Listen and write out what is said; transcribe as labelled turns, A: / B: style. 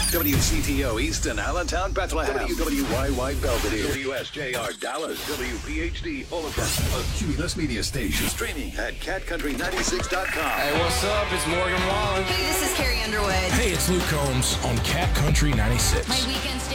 A: WCTO Easton, Allentown, Bethlehem. WWYY Belvedere. WSJR Dallas. WPHD Fullerton. A Cumulus Media Station. Streaming at catcountry96.com.
B: Hey, what's up? It's Morgan Wallen.
C: Hey, this is Carrie Underwood.
D: Hey, it's Luke Combs on Cat Country 96.
C: My weekend